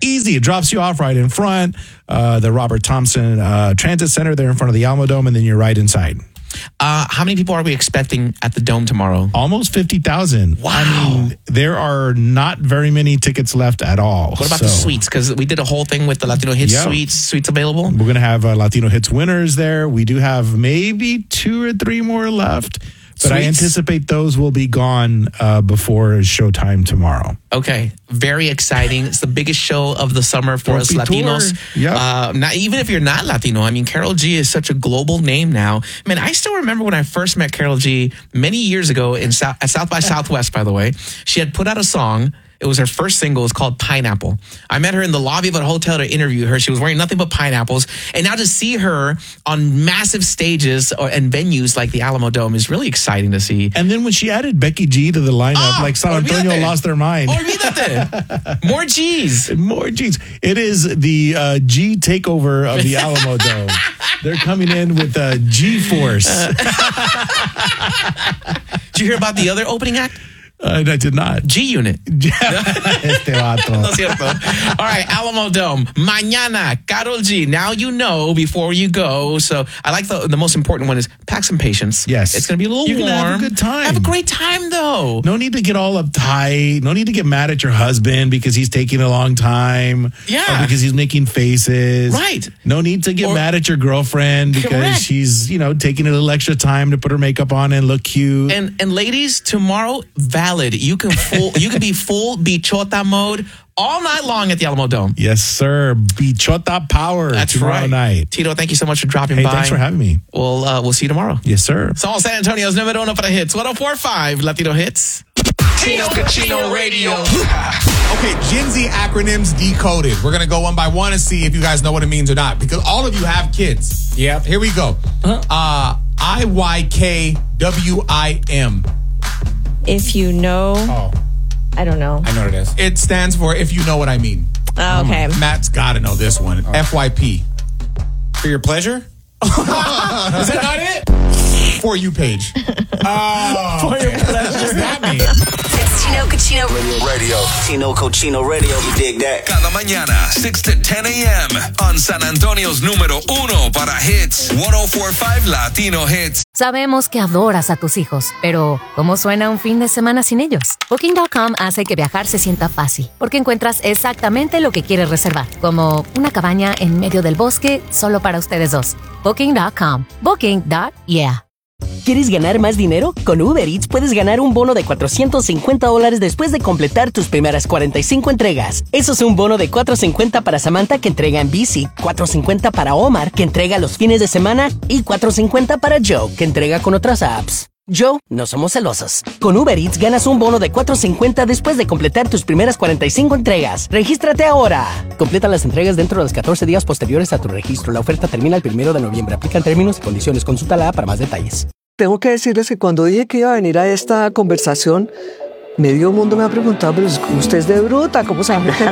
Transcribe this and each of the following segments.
easy. It drops you off right in front. The Robert Thompson Transit Center there in front of the Alamo Dome, and then you're right inside. How many people are we expecting at the Dome tomorrow? Almost 50,000. Wow. I mean, there are not very many tickets left at all. What about the suites? Because we did a whole thing with the Latino Hits suites available. We're going to have Latino Hits winners there. We do have maybe 2 or 3 more left. But I anticipate those will be gone before showtime tomorrow. Okay. Very exciting. It's the biggest show of the summer for us Latinos. Yep. Not even if you're not Latino. I mean, Karol G is such a global name now. I mean, I still remember when I first met Karol G many years ago at South by Southwest, by the way. She had put out a song. It was her first single. It's called Pineapple. I met her in the lobby of a hotel to interview her. She was wearing nothing but pineapples. And now to see her on massive stages and venues like the Alamo Dome is really exciting to see. And then when she added Becky G to the lineup, like San Antonio lost their mind. Olvídate. More G's. More G's. It is the G takeover of the Alamo Dome. They're coming in with G-Force. Did you hear about the other opening act? I did not. G-Unit. Este vato. No es cierto. All right, Alamo Dome. Mañana, Karol G. Now you know before you go. So I like the most important one is pack some patience. Yes. It's going to be a little warm. Have a good time. Have a great time, though. No need to get all uptight. No need to get mad at your husband because he's taking a long time. Yeah. Or because he's making faces. Right. No need to get mad at your girlfriend because she's, taking a little extra time to put her makeup on and look cute. And ladies, tomorrow, valid. You can be full bichota mode all night long at the Alamo Dome. Yes, sir. Bichota power. That's tomorrow night. Tito, thank you so much for dropping by. Thanks for having me. We'll see you tomorrow. Yes, sir. Somos San Antonio's numero uno para hits. 104.5 Latino Hits. Tino Cochino Radio. Okay, Gen Z acronyms decoded. We're going to go one by one and see if you guys know what it means or not. Because all of you have kids. Yep. Here we go. IYKWIM. If you know. Oh. I don't know. I know what it is. It stands for if you know what I mean. Oh, okay. Matt's got to know this one. FYP. For your pleasure? Is that not it? For you page. For your pleasure. What does that mean? It's Tino Cochino Radio. Tino Cochino Radio. You dig that? Cada mañana, 6 to 10 a.m. on San Antonio's número uno para hits. 104.5 Latino Hits. Sabemos que adoras a tus hijos, pero ¿cómo suena un fin de semana sin ellos? Booking.com hace que viajar se sienta fácil, porque encuentras exactamente lo que quieres reservar, como una cabaña en medio del bosque solo para ustedes dos. Booking.com. Booking.yeah. ¿Quieres ganar más dinero? Con Uber Eats puedes ganar un bono de $450 después de completar tus primeras 45 entregas. Eso es un bono de $450 para Samantha, que entrega en bici, $450 para Omar, que entrega los fines de semana, y $450 para Joe, que entrega con otras apps. Joe, no somos celosos. Con Uber Eats ganas un bono de $450 después de completar tus primeras 45 entregas. ¡Regístrate ahora! Completa las entregas dentro de los 14 días posteriores a tu registro. La oferta termina el 1 de noviembre. Aplican términos y condiciones. Consulta la app para más detalles. Tengo que decirles que cuando dije que iba a venir a esta conversación, medio mundo me ha preguntado, pero usted es de bruta, ¿cómo se llama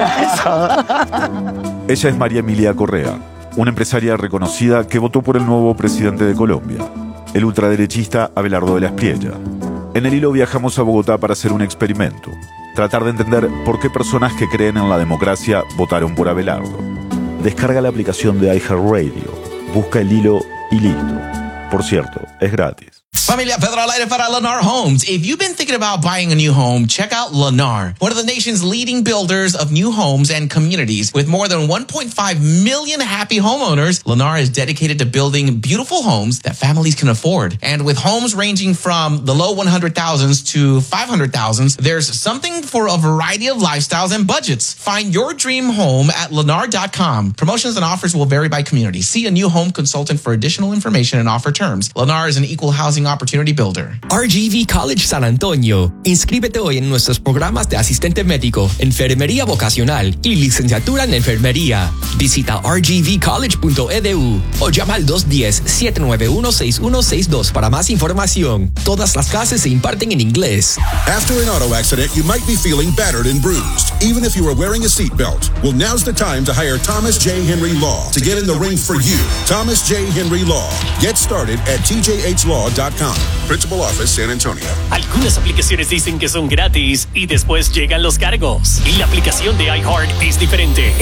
eso? Ella es María Emilia Correa, una empresaria reconocida que votó por el nuevo presidente de Colombia, el ultraderechista Abelardo de la Espriella. En el hilo viajamos a Bogotá para hacer un experimento, tratar de entender por qué personas que creen en la democracia votaron por Abelardo. Descarga la aplicación de iHeartRadio, busca el hilo y listo. Por cierto, es gratis. Familia, Pedro al aire para Lennar Homes. If you've been thinking about buying a new home, check out Lennar, one of the nation's leading builders of new homes and communities. With more than 1.5 million happy homeowners, Lennar is dedicated to building beautiful homes that families can afford. And with homes ranging from the low 100,000s to 500,000s, there's something for a variety of lifestyles and budgets. Find your dream home at Lennar.com. Promotions and offers will vary by community. See a new home consultant for additional information and offer terms. Lennar is an equal housing opportunity builder. RGV College San Antonio. Inscríbete hoy en nuestros programas de asistente médico, enfermería vocacional y licenciatura en enfermería. Visita rgvcollege.edu o llama al 210-791-6162 para más información. Todas las clases se imparten en inglés. After an auto accident, you might be feeling battered and bruised, even if you are wearing a seatbelt. Well, now's the time to hire Thomas J. Henry Law to get in the ring for you. Thomas J. Henry Law. Get started at tjhlaw.com. Principal Office, San Antonio. Algunas aplicaciones dicen que son gratis y después llegan los cargos. Y la aplicación de iHeart es diferente.